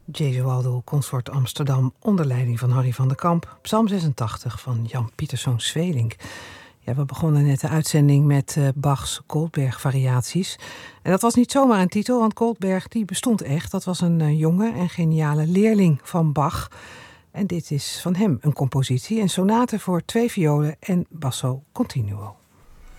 Gesualdo Consort Amsterdam onder leiding van Harry van der Kamp. Psalm 86 van Jan Pieterszoon Sweelinck. Ja, we begonnen net de uitzending met Bachs Goldberg-variaties. En dat was niet zomaar een titel, want Goldberg die bestond echt. Dat was een jonge en geniale leerling van Bach. En dit is van hem een compositie, een sonate voor 2 violen en basso continuo.